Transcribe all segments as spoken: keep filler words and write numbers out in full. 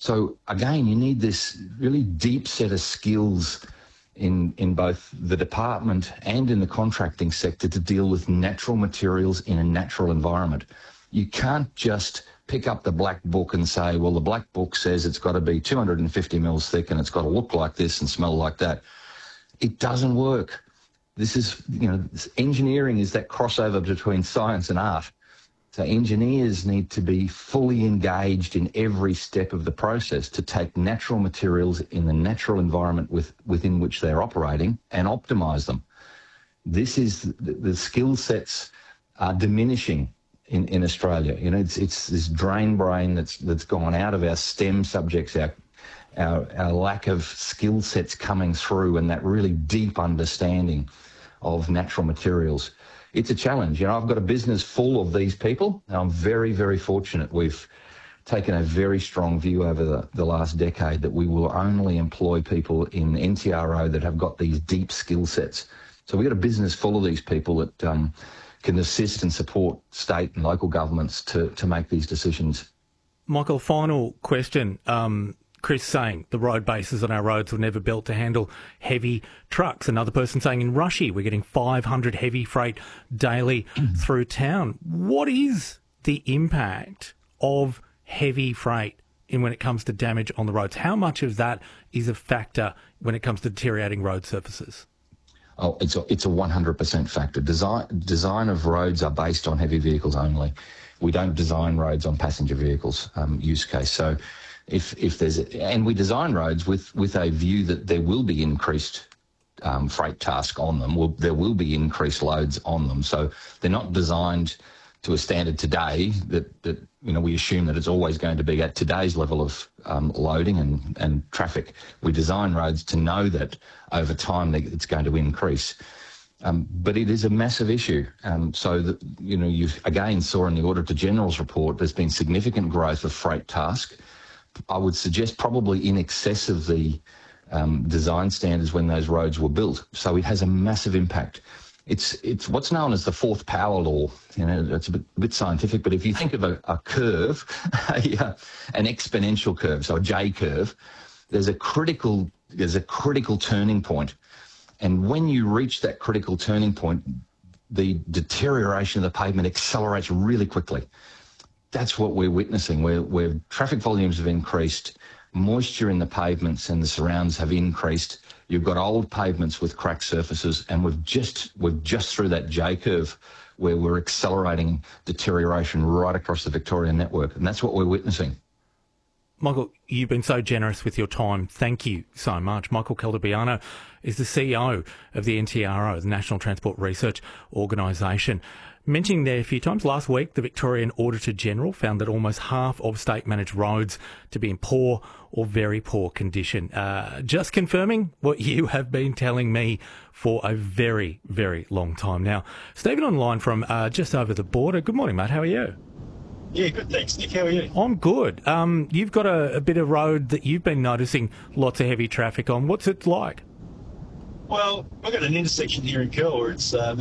So again, you need this really deep set of skills in, in both the department and in the contracting sector to deal with natural materials in a natural environment. You can't just pick up the black book and say, well, the black book says it's got to be two hundred fifty mils thick and it's got to look like this and smell like that. It doesn't work. This is, you know, this engineering is that crossover between science and art. So engineers need to be fully engaged in every step of the process to take natural materials in the natural environment with, within which they're operating and optimise them. This is, the, the skill sets are diminishing in, in Australia. You know, it's, it's this drain brain that's, that's gone out of our STEM subjects, our, our, our lack of skill sets coming through and that really deep understanding of natural materials. It's a challenge. You know, I've got a business full of these people, and I'm very, very fortunate. We've taken a very strong view over the, the last decade that we will only employ people in N T R O that have got these deep skill sets. So we've got a business full of these people that um, can assist and support state and local governments to, to make these decisions. Michael, final question. Um, Chris saying the road bases on our roads were never built to handle heavy trucks. Another person saying in Rushy we're getting five hundred heavy freight daily through town. What is the impact of heavy freight in when it comes to damage on the roads? How much of that is a factor when it comes to deteriorating road surfaces? Oh, it's a, it's a one hundred percent factor. Design, design of roads are based on heavy vehicles only. We don't design roads on passenger vehicles um, use case. So if if there's, and we design roads with, with a view that there will be increased um, freight task on them, will, there will be increased loads on them. So they're not designed to a standard today that, that you know, we assume that it's always going to be at today's level of um, loading and, and traffic. We design roads to know that over time it's going to increase. Um, but it is a massive issue. Um, so, that, you know, you again saw in the Auditor General's report, there's been significant growth of freight task. I would suggest probably in excess of the um, design standards when those roads were built. So it has a massive impact. It's it's what's known as the fourth power law. You know, it's a bit, a bit scientific, but if you think of a, a curve, a, uh, an exponential curve, so a J curve, there's a critical there's a critical turning point, and when you reach that critical turning point, the deterioration of the pavement accelerates really quickly. That's what we're witnessing, where, where traffic volumes have increased, moisture in the pavements and the surrounds have increased. You've got old pavements with cracked surfaces, and we've just we're just through that J curve where we're accelerating deterioration right across the Victorian network, and that's what we're witnessing. Michael, you've been so generous with your time. Thank you so much. Michael Caltabiano is the C E O of the N T R O, the National Transport Research Organisation. Mentioning there a few times, last week the Victorian Auditor General found that almost half of state-managed roads to be in poor or very poor condition. Uh, just confirming what you have been telling me for a very, very long time now. Stephen online from uh, just over the border. Good morning, mate. How are you? Yeah, good, thanks, Nick. How are you? I'm good. Um, you've got a, a bit of road that you've been noticing lots of heavy traffic on. What's it like? Well, we've got an intersection here in Curl where it's um,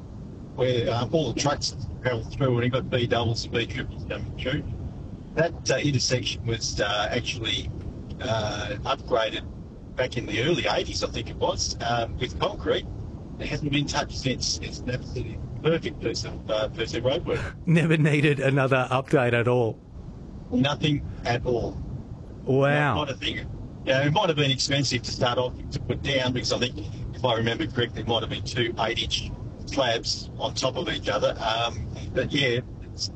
where um, all the trucks travel through, and you've got B doubles and B triples coming through. That uh, intersection was uh, actually uh, upgraded back in the early eighties, I think it was, um, with concrete. It hasn't been touched since. It's an absolutely perfect piece of, uh, piece of roadwork. Never needed another update at all? Nothing at all. Wow. Not, not a thing. Yeah, it might have been expensive to start off to put down, because I think, if I remember correctly, it might have been two eight-inch slabs on top of each other. Um, but yeah, it's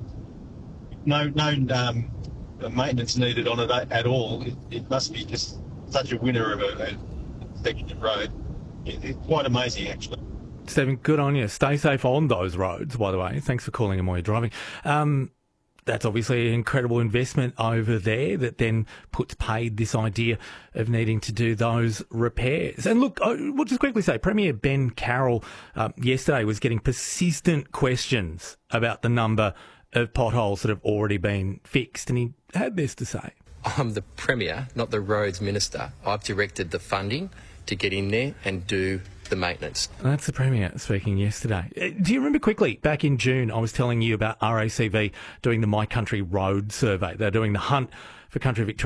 no no um, maintenance needed on it at all. It, it must be just such a winner of a, a section of road. It, it's quite amazing, actually. Stephen, good on you. Stay safe on those roads, by the way. Thanks for calling in while you're driving. Um, that's obviously an incredible investment over there that then puts paid this idea of needing to do those repairs. And look, I will just quickly say, Premier Ben Carroll um, yesterday was getting persistent questions about the number of potholes that have already been fixed, and he had this to say. I'm the Premier, not the Roads Minister. I've directed the funding to get in there and do the maintenance. That's the Premier speaking yesterday. Do you remember quickly, back in June, I was telling you about R A C V doing the My Country Road survey. They're doing the hunt for Country Victoria.